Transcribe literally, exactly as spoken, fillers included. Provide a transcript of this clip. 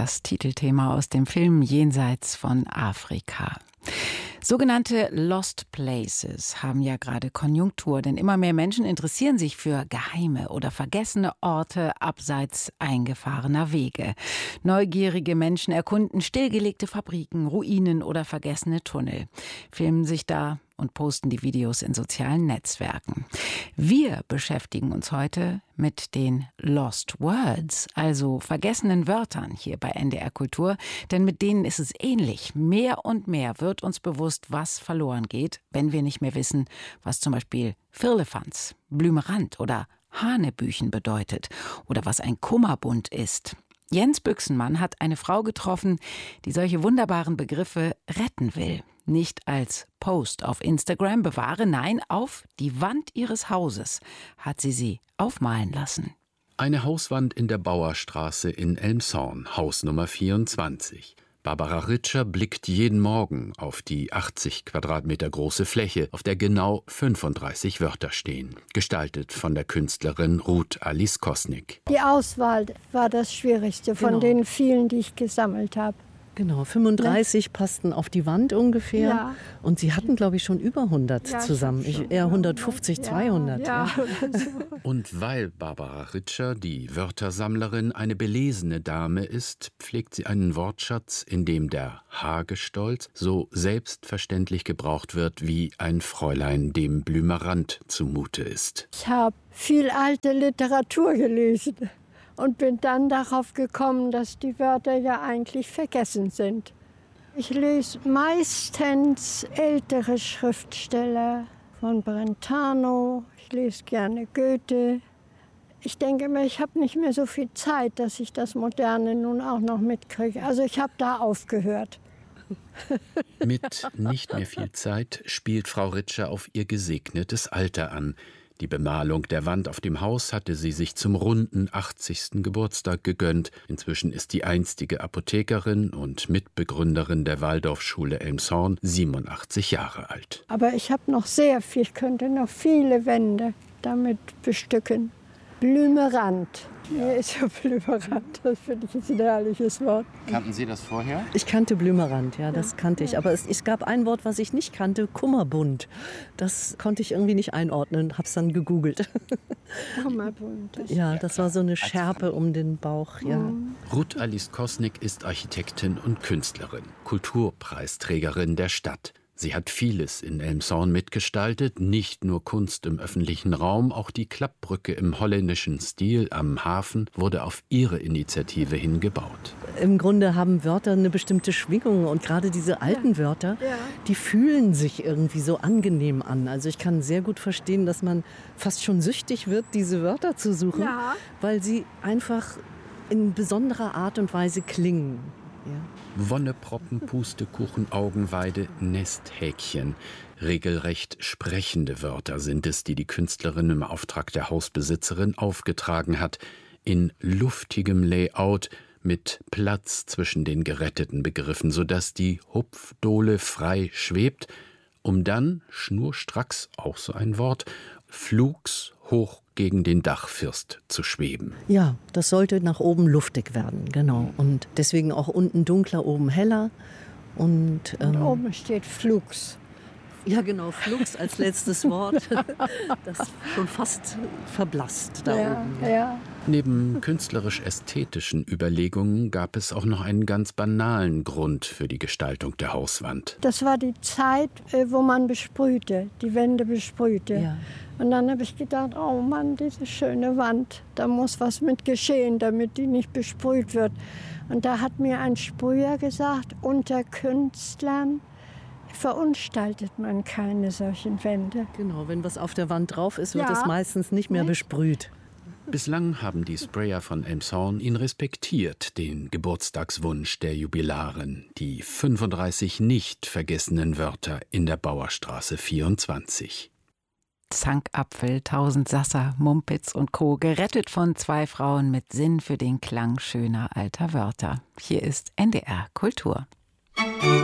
das Titelthema aus dem Film Jenseits von Afrika. Sogenannte Lost Places haben ja gerade Konjunktur, denn immer mehr Menschen interessieren sich für geheime oder vergessene Orte abseits eingefahrener Wege. Neugierige Menschen erkunden stillgelegte Fabriken, Ruinen oder vergessene Tunnel, filmen sich da und posten die Videos in sozialen Netzwerken. Wir beschäftigen uns heute mit den Lost Words, also vergessenen Wörtern hier bei N D R Kultur, denn mit denen ist es ähnlich. Mehr und mehr wird uns bewusst, was verloren geht, wenn wir nicht mehr wissen, was zum Beispiel Firlefanz, Blümerand oder Hanebüchen bedeutet oder was ein Kummerbund ist. Jens Büchsenmann hat eine Frau getroffen, die solche wunderbaren Begriffe retten will. Nicht als Post auf Instagram bewahre, nein, auf die Wand ihres Hauses hat sie sie aufmalen lassen. Eine Hauswand in der Bauerstraße in Elmshorn, Haus Nummer vierundzwanzig. Barbara Ritscher blickt jeden Morgen auf die achtzig Quadratmeter große Fläche, auf der genau fünfunddreißig Wörter stehen, gestaltet von der Künstlerin Ruth Alice Kosnick. Die Auswahl war das Schwierigste von Genau. den vielen, die ich gesammelt habe. Genau, fünfunddreißig ja. passten auf die Wand ungefähr. Ja. Und Sie hatten, glaube ich, schon über hundert Ja, zusammen. schon, Ich, eher hundertfünfzig, ja, zweihundert. Ja, Ja. oder so. Und weil Barbara Ritscher, die Wörtersammlerin, eine belesene Dame ist, pflegt sie einen Wortschatz, in dem der Hagestolz so selbstverständlich gebraucht wird, wie ein Fräulein, dem Blümerand zumute ist. Ich habe viel alte Literatur gelesen und bin dann darauf gekommen, dass die Wörter ja eigentlich vergessen sind. Ich lese meistens ältere Schriftsteller von Brentano. Ich lese gerne Goethe. Ich denke mir, ich habe nicht mehr so viel Zeit, dass ich das Moderne nun auch noch mitkriege. Also ich habe da aufgehört. Mit nicht mehr viel Zeit spielt Frau Ritscher auf ihr gesegnetes Alter an. Die Bemalung der Wand auf dem Haus hatte sie sich zum runden achtzigsten Geburtstag gegönnt. Inzwischen ist die einstige Apothekerin und Mitbegründerin der Waldorfschule Elmshorn siebenundachtzig Jahre alt. Aber ich habe noch sehr viel, ich könnte noch viele Wände damit bestücken. Blümerand. Hier ist ja Blümerand, das finde ich jetzt ein herrliches Wort. Kannten Sie das vorher? Ich kannte Blümerand, ja, das kannte ich. Aber es, es gab ein Wort, was ich nicht kannte, Kummerbund. Das konnte ich irgendwie nicht einordnen, habe es dann gegoogelt. Kummerbund. Ja, das war so eine Schärpe um den Bauch, ja. Ruth Alice Kosnick ist Architektin und Künstlerin, Kulturpreisträgerin der Stadt. Sie hat vieles in Elmshorn mitgestaltet, nicht nur Kunst im öffentlichen Raum, auch die Klappbrücke im holländischen Stil am Hafen wurde auf ihre Initiative hin gebaut. Im Grunde haben Wörter eine bestimmte Schwingung und gerade diese alten ja. Wörter, ja. die fühlen sich irgendwie so angenehm an. Also ich kann sehr gut verstehen, dass man fast schon süchtig wird, diese Wörter zu suchen, ja. weil sie einfach in besonderer Art und Weise klingen. Ja. Wonneproppen, Pustekuchen, Augenweide, Nesthäkchen. Regelrecht sprechende Wörter sind es, die die Künstlerin im Auftrag der Hausbesitzerin aufgetragen hat. In luftigem Layout mit Platz zwischen den geretteten Begriffen, sodass die Hupfdohle frei schwebt, um dann, schnurstracks, auch so ein Wort, flugs hoch gegen den Dachfirst zu schweben. Ja, das sollte nach oben luftig werden, genau. Und deswegen auch unten dunkler, oben heller. Und, ähm, und oben steht Flugs. Ja, genau, Flugs als letztes Wort. Das schon fast verblasst da ja, oben. Ja. Neben künstlerisch-ästhetischen Überlegungen gab es auch noch einen ganz banalen Grund für die Gestaltung der Hauswand. Das war die Zeit, wo man besprühte, die Wände besprühte. Ja. Und dann habe ich gedacht, oh Mann, diese schöne Wand, da muss was mit geschehen, damit die nicht besprüht wird. Und da hat mir ein Sprüher gesagt, unter Künstlern verunstaltet man keine solchen Wände. Genau, wenn was auf der Wand drauf ist, wird ja. es meistens nicht mehr besprüht. Bislang haben die Sprayer von Elmshorn ihn respektiert, den Geburtstagswunsch der Jubilarin, die fünfunddreißig nicht vergessenen Wörter in der Bauerstraße vierundzwanzig. Zankapfel, Tausendsasser, Mumpitz und Co. gerettet von zwei Frauen mit Sinn für den Klang schöner alter Wörter. Hier ist N D R Kultur.